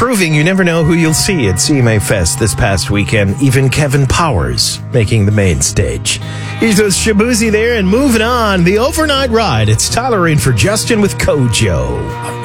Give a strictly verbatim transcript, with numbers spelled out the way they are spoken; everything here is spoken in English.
proving you never know who you'll see at C M A Fest this past weekend. Even Kevin Powers making the main stage. Here's those Shaboozey there, and moving on, the overnight ride. It's Tyler in for Justin with Kojo.